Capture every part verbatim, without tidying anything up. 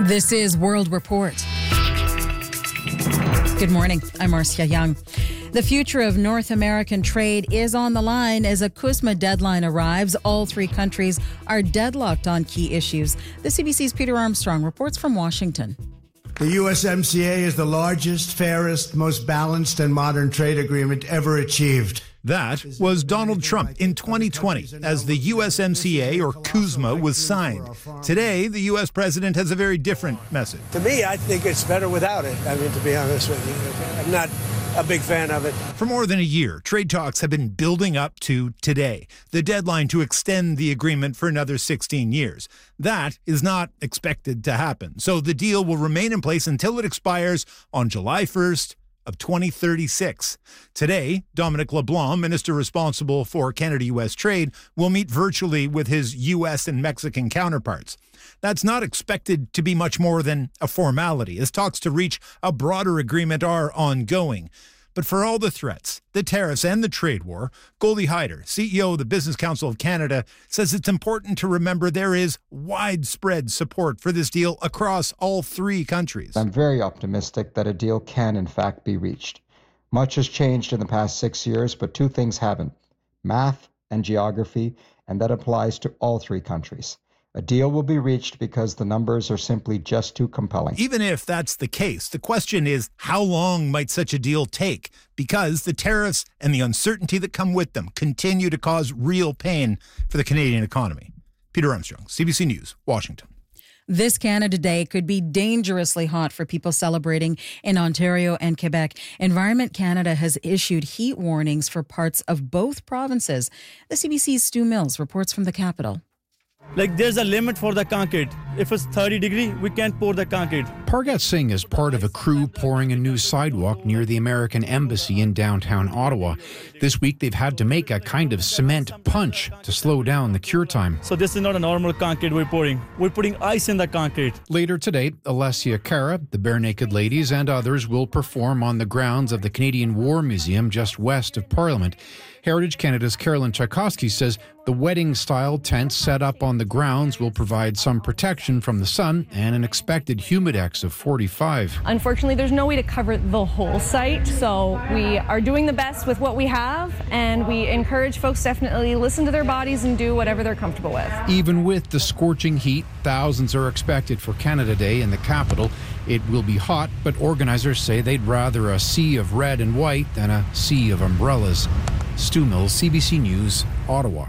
This is World Report. Good morning. I'm Marcia Young. The future of North American trade is on the line as a CUSMA deadline arrives. All three countries are deadlocked on key issues. The C B C's Peter Armstrong reports from Washington. The U S M C A is the largest, fairest, most balanced and modern trade agreement ever achieved. That was Donald Trump in twenty twenty as the U S M C A, or CUSMA, was signed. Today, the U S president has a very different message. To me, I think it's better without it. I mean, to be honest with you, I'm not a big fan of it. For more than a year, trade talks have been building up to today, the deadline to extend the agreement for another sixteen years. That is not expected to happen. So the deal will remain in place until it expires on July first of twenty thirty-six. Today, Dominic LeBlanc, minister responsible for Canada-U S trade, will meet virtually with his U S and Mexican counterparts. That's not expected to be much more than a formality, as talks to reach a broader agreement are ongoing. But for all the threats, the tariffs and the trade war, Goldie Hyder, C E O of the Business Council of Canada, says it's important to remember there is widespread support for this deal across all three countries. I'm very optimistic that a deal can, in fact, be reached. Much has changed in the past six years, but two things haven't: math and geography, and that applies to all three countries. A deal will be reached because the numbers are simply just too compelling. Even if that's the case, the question is, how long might such a deal take? Because the tariffs and the uncertainty that come with them continue to cause real pain for the Canadian economy. Peter Armstrong, C B C News, Washington. This Canada Day could be dangerously hot for people celebrating in Ontario and Quebec. Environment Canada has issued heat warnings for parts of both provinces. The C B C's Stu Mills reports from the capital. Like, there's a limit for the concrete. If it's thirty degree, we can't pour the concrete. Pargat Singh is part of a crew pouring a new sidewalk near the American Embassy in downtown Ottawa. This week, they've had to make a kind of cement punch to slow down the cure time. So this is not a normal concrete we're pouring. We're putting ice in the concrete. Later today, Alessia Cara, the Bare Naked Ladies, and others will perform on the grounds of the Canadian War Museum just west of Parliament. Heritage Canada's Carolyn Tchaikovsky says the wedding-style tent set up on the grounds will provide some protection from the sun and an expected humidex of forty-five. Unfortunately, there's no way to cover the whole site, so we are doing the best with what we have, and we encourage folks to definitely listen to their bodies and do whatever they're comfortable with. Even with the scorching heat, thousands are expected for Canada Day in the capital. It will be hot, but organizers say they'd rather a sea of red and white than a sea of umbrellas. Stu Mills, C B C News, Ottawa.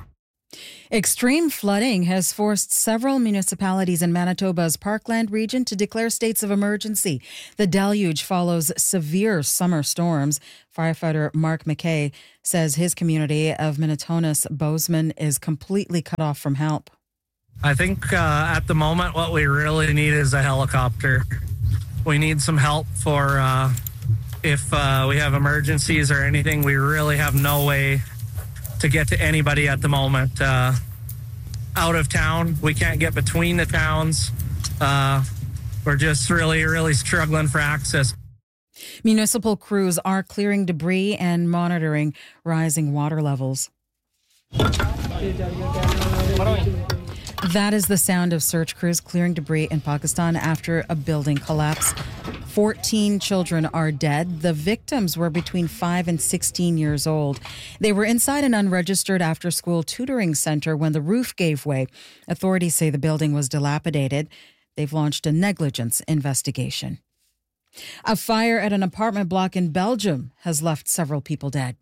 Extreme flooding has forced several municipalities in Manitoba's Parkland region to declare states of emergency. The deluge follows severe summer storms. Firefighter Mark McKay says his community of Minnetonka's Bozeman is completely cut off from help. I think uh, at the moment what we really need is a helicopter. We need some help for uh, if uh, we have emergencies or anything. We really have no way to get to anybody at the moment. Uh, out of town, we can't get between the towns. Uh, we're just really, really struggling for access. Municipal crews are clearing debris and monitoring rising water levels. That is the sound of search crews clearing debris in Pakistan after a building collapse. fourteen children are dead. The victims were between five and sixteen years old. They were inside an unregistered after-school tutoring center when the roof gave way. Authorities say the building was dilapidated. They've launched a negligence investigation. A fire at an apartment block in Belgium has left several people dead.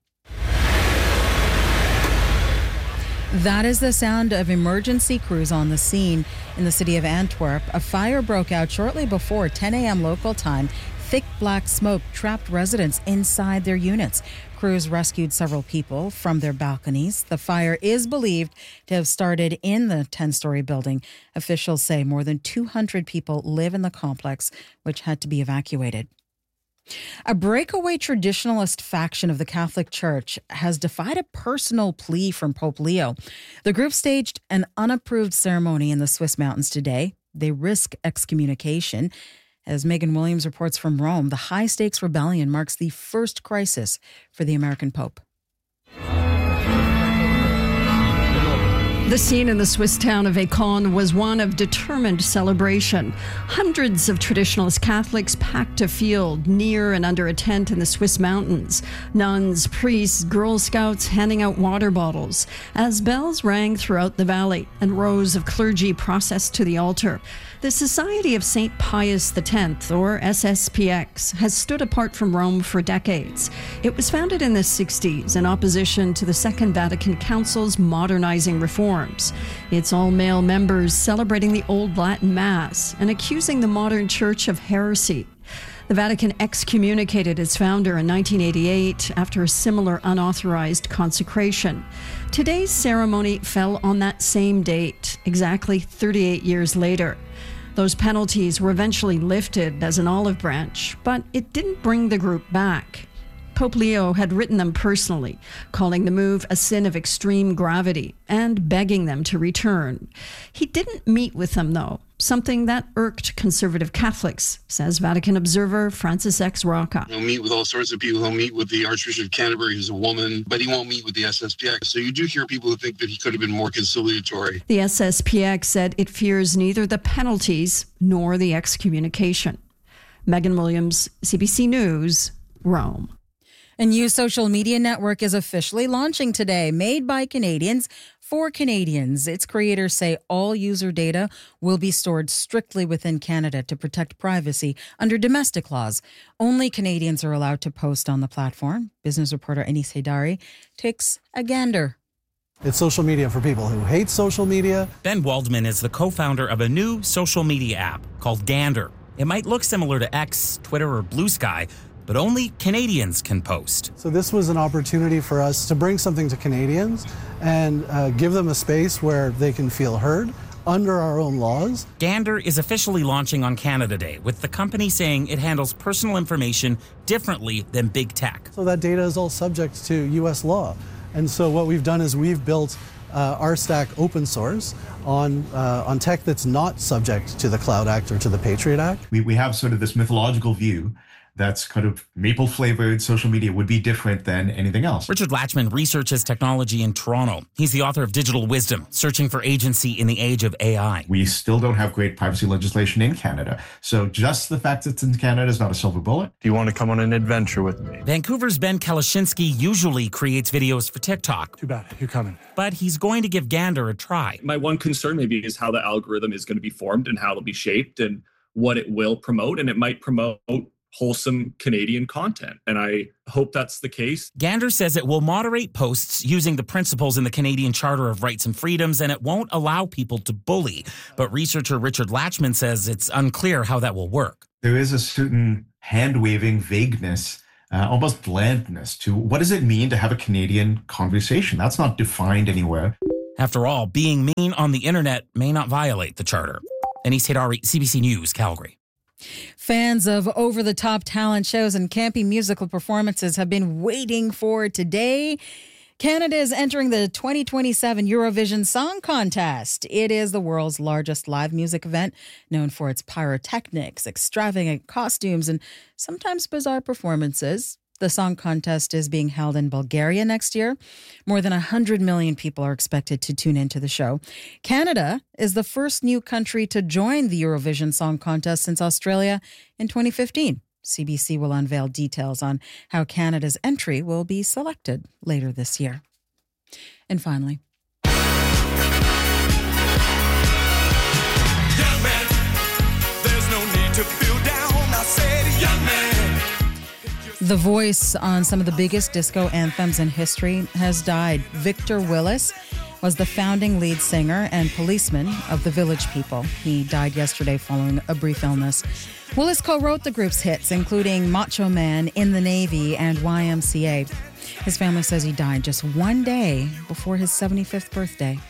That is the sound of emergency crews on the scene in the city of Antwerp. A fire broke out shortly before ten a.m. local time. Thick black smoke trapped residents inside their units. Crews rescued several people from their balconies. The fire is believed to have started in the ten-story building. Officials say more than two hundred people live in the complex, which had to be evacuated. A breakaway traditionalist faction of the Catholic Church has defied a personal plea from Pope Leo. The group staged an unapproved ceremony in the Swiss mountains today. They risk excommunication. As Megan Williams reports from Rome, the high-stakes rebellion marks the first crisis for the American Pope. The scene in the Swiss town of Écon was one of determined celebration. Hundreds of traditionalist Catholics packed a field near and under a tent in the Swiss mountains. Nuns, priests, Girl Scouts handing out water bottles as bells rang throughout the valley and rows of clergy processed to the altar. The Society of Saint Pius X, or S S P X, has stood apart from Rome for decades. It was founded in the sixties in opposition to the Second Vatican Council's modernizing reforms. Its all-male members celebrating the Old Latin Mass and accusing the modern church of heresy. The Vatican excommunicated its founder in nineteen eighty-eight after a similar unauthorized consecration. Today's ceremony fell on that same date, exactly thirty-eight years later. Those penalties were eventually lifted as an olive branch, but it didn't bring the group back. Pope Leo had written them personally, calling the move a sin of extreme gravity and begging them to return. He didn't meet with them, though, something that irked conservative Catholics, says Vatican observer Francis X. Rocca. He'll meet with all sorts of people. He'll meet with the Archbishop of Canterbury, who's a woman, but he won't meet with the S S P X. So you do hear people who think that he could have been more conciliatory. The S S P X said it fears neither the penalties nor the excommunication. Megan Williams, C B C News, Rome. A new social media network is officially launching today, made by Canadians for Canadians. Its creators say all user data will be stored strictly within Canada to protect privacy under domestic laws. Only Canadians are allowed to post on the platform. Business reporter Anis Haidari takes a gander. It's social media for people who hate social media. Ben Waldman is the co-founder of a new social media app called Gander. It might look similar to X, Twitter, or Blue Sky, but only Canadians can post. So this was an opportunity for us to bring something to Canadians and uh, give them a space where they can feel heard under our own laws. Gander is officially launching on Canada Day, with the company saying it handles personal information differently than big tech. So that data is all subject to U S law. And so what we've done is we've built uh, our stack open source on uh, on tech that's not subject to the Cloud Act or to the Patriot Act. We, we have sort of this mythological view that's kind of maple-flavored social media would be different than anything else. Richard Latchman researches technology in Toronto. He's the author of Digital Wisdom, Searching for Agency in the Age of A I. We still don't have great privacy legislation in Canada. So just the fact that it's in Canada is not a silver bullet. Do you want to come on an adventure with me? Vancouver's Ben Kalashinsky usually creates videos for TikTok. Too bad. You're coming. But he's going to give Gander a try. My one concern maybe is how the algorithm is going to be formed and how it'll be shaped and what it will promote. And it might promote wholesome Canadian content. And I hope that's the case. Gander says it will moderate posts using the principles in the Canadian Charter of Rights and Freedoms, and it won't allow people to bully. But researcher Richard Latchman says it's unclear how that will work. There is a certain hand-waving vagueness, uh, almost blandness to what does it mean to have a Canadian conversation? That's not defined anywhere. After all, being mean on the internet may not violate the Charter. Anis Haidari, C B C News, Calgary. Fans of over-the-top talent shows and campy musical performances have been waiting for today. Canada is entering the twenty twenty-seven Eurovision Song Contest. It is the world's largest live music event, known for its pyrotechnics, extravagant costumes, and sometimes bizarre performances. The song contest is being held in Bulgaria next year. More than one hundred million people are expected to tune into the show. Canada is the first new country to join the Eurovision Song Contest since Australia in twenty fifteen. C B C will unveil details on how Canada's entry will be selected later this year. And finally, young man, there's no need to feel down. I said, young man. The voice on some of the biggest disco anthems in history has died. Victor Willis was the founding lead singer and policeman of the Village People. He died yesterday following a brief illness. Willis co-wrote the group's hits, including Macho Man, In the Navy, and Y M C A. His family says he died just one day before his seventy-fifth birthday.